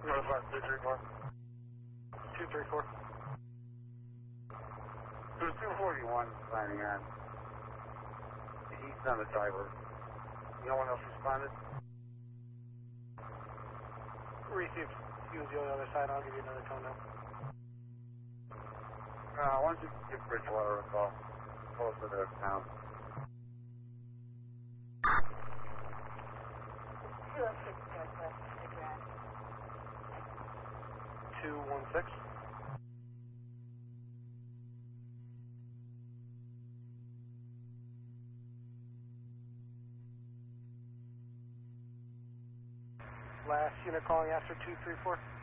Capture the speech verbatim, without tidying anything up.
Notify two three four. two three four. There's two forty-one signing on. He's not a driver. No one else responded? Received. He was the only other side. I'll give you another cone now. Uh, why don't you give Bridgewater a call? Closer to town. two oh six Northwest Grand. two one six. Last unit calling after two three four.